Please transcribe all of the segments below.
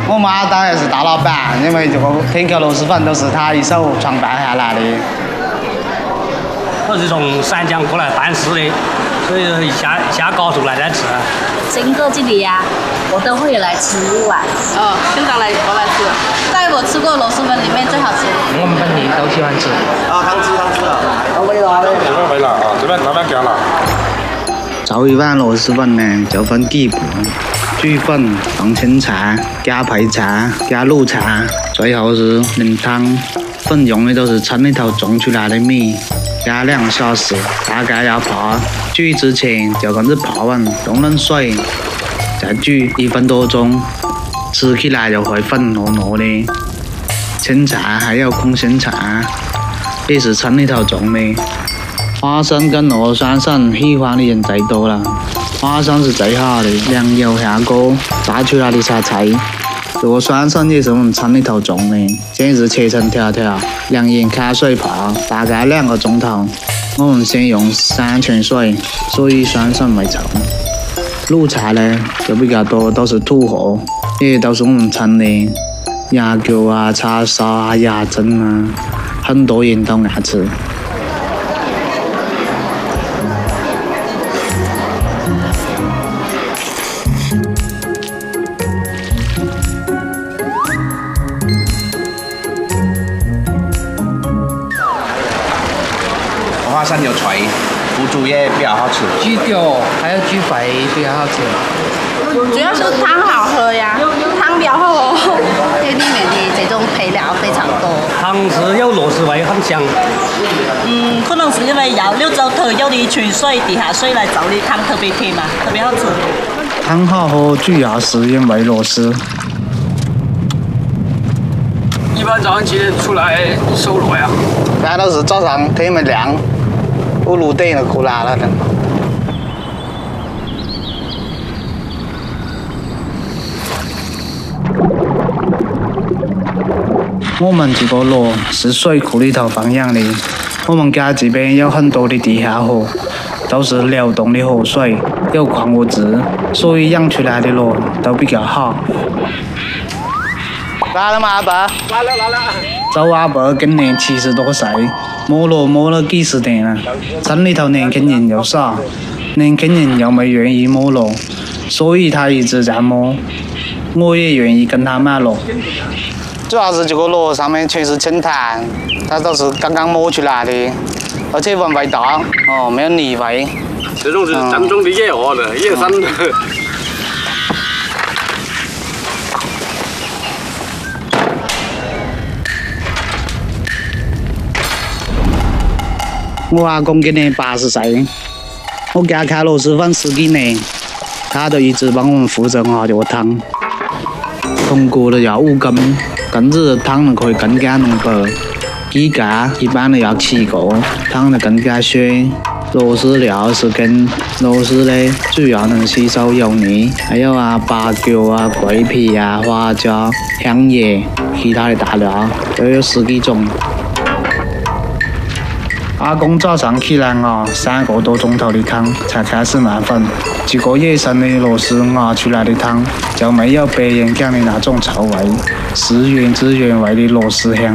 我妈当然是大老板，因为这个天口螺蛳粉都是她一手创办下来的。 我是从湛江过来办事的，所以下高速来这吃。 经过这里呀，我都会来吃一碗。 经常来过来吃，在我吃过螺蛳粉里面最好吃。 我们本地都喜欢吃。 汤汁啊， 都没了的。这边没了啊，这边老板干了。 做一碗螺蛳粉呢，就分几步：煮粉、放青菜、加配菜、加卤菜，最后是淋汤。粉用的都是村里头种出来的米，加2小时，大概要泡。煮之前就跟着泡完，用冷水，再煮1分多钟，吃起来就会粉糯糯的。青菜还有空心菜，也是村里头种的。花生跟螺栓笋喜欢的人最多了，花生是最好的，凉油下锅炸出来的菜菜。螺栓笋也是我们村里头种的，先是切成条条，凉盐开水泡，大概2个钟头。我们先用3泉水，所以酸笋没臭。卤菜呢就比较多，都是土货，也都是我们村的，鸭脚啊、叉烧啊、鸭胗啊，很多人都爱吃。 花生有脆，腐竹也比较好吃。 猪脚还有猪肺比较好吃。 主要是汤好喝呀，汤比较厚，这里面的这种配料非常多。 汤是有螺蛳味，很香。 可能是因为要柳州特有的泉水、地下水来造的汤特别甜嘛，特别好吃。 汤好喝主要是因为螺蛳。 一般早上几点出来收螺呀？ 那都是早上天没亮，5、6点就过来了。我们这个螺是水库里头放养的，我们家这边有很多的地下河，都是流动的河水，有矿物质，所以养出来的螺都比较好。来了吗，阿伯？ 来了。 周阿伯今年70多岁，摸螺摸了几10年了。村里头年轻人又少，年轻人又没愿意摸螺，所以他一直在摸。我也愿意跟他买螺。主要是这个螺上面全是青苔，它都是刚刚摸出来的，而且闻味道没有泥味。 这种是正宗的野鹅的，野生的。 我阿公今年80岁，我给他开螺蛳粉10几年，他都一直帮我们负责这个汤。通过了要5羹，羹子汤就可以更加浓白。鸡架一般都要7个，汤就更加鲜。螺蛳料是跟螺蛳呢，主要能吸收油腻，还有八角啊、桂皮啊、花椒、香叶，其他的大料都有10几种。阿公早上起来3个多钟头的汤才开始卖粉，这个野生的螺蛳出来的汤就没有别人讲的那种臭味，是原汁原味的螺蛳香。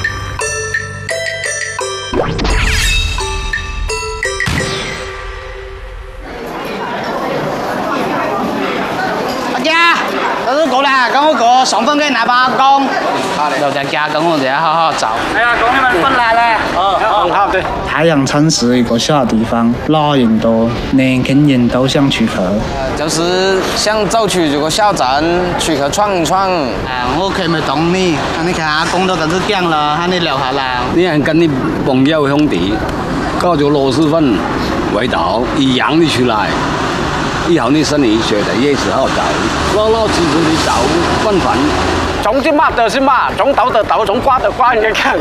大家都是过来跟我哥送粉给那帮阿公。好的，留在家跟我这样好好照。 哎呀，公你们粉来了。好的。 太阳城是一个小地方，老人多，年轻人都想出去。 就是想走出这个小镇，出去闯一闯。 我可没动你，你看阿公都跟着讲了，喊你留下来。 你还跟你朋友兄弟搞这个螺蛳粉，味道一样的出来，以后你生意学的也是好做，老老实实的做本分。种的嘛就是嘛，种豆的豆，种瓜的瓜，你看。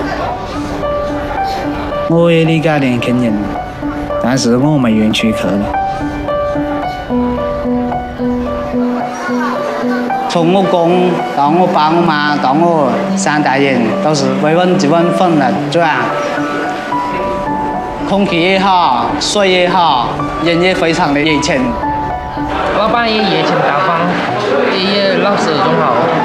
我也理解年轻人，但是我没愿出去的。从我公到我爸我妈到我3代人，都是为我们这碗粉来赚。空气也好，水也好，人也非常的热情。 老板也热情大方，也老实忠厚。